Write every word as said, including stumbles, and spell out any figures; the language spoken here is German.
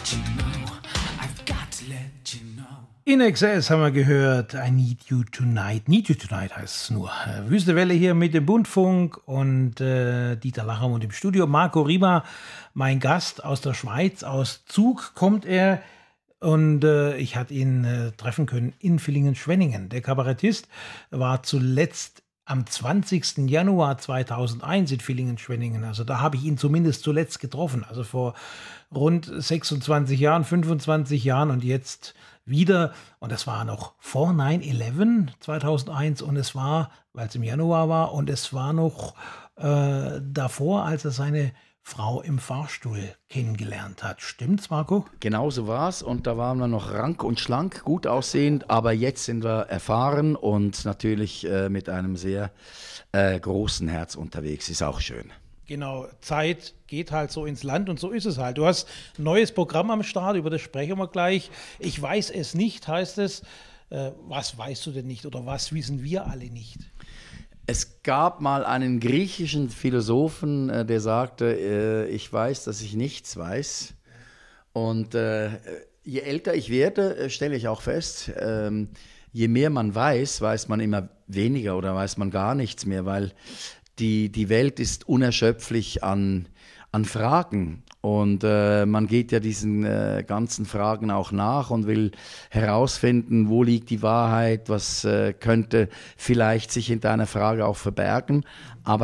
In Excess haben wir gehört, I Need You Tonight. Need You Tonight heißt es nur. Wüste Welle hier mit dem Bundfunk und äh, Dieter Lachamund im Studio. Marco Rima, mein Gast aus der Schweiz, aus Zug kommt er. Und äh, ich hatte ihn äh, treffen können in Villingen-Schwenningen. Der Kabarettist war zuletzt am zwanzigsten Januar zweitausendeins in Villingen-Schwenningen. Also da habe ich ihn zumindest zuletzt getroffen. Also vor rund sechsundzwanzig Jahren, fünfundzwanzig Jahren und jetzt wieder. Und das war noch vor neun elf zweitausendeins und es war, weil es im Januar war, und es war noch äh, davor, als er seine Frau im Fahrstuhl kennengelernt hat. Stimmt's, Marco? Genau so war's. Und da waren wir noch rank und schlank, gut aussehend. Aber jetzt sind wir erfahren und natürlich äh, mit einem sehr äh, großen Herz unterwegs. Ist auch schön. Genau, Zeit geht halt so ins Land und so ist es halt. Du hast ein neues Programm am Start, über das sprechen wir gleich. Ich weiß es nicht, heißt es. Äh, was weißt du denn nicht oder was wissen wir alle nicht? Es gab mal einen griechischen Philosophen, äh, der sagte, äh, ich weiß, dass ich nichts weiß. Und äh, je älter ich werde, äh, stelle ich auch fest, ähm, je mehr man weiß, weiß man immer weniger oder weiß man gar nichts mehr, weil die, die Welt ist unerschöpflich an, an Fragen. Und äh, man geht ja diesen äh, ganzen Fragen auch nach und will herausfinden, wo liegt die Wahrheit, was äh, könnte vielleicht sich hinter einer Frage auch verbergen. Aber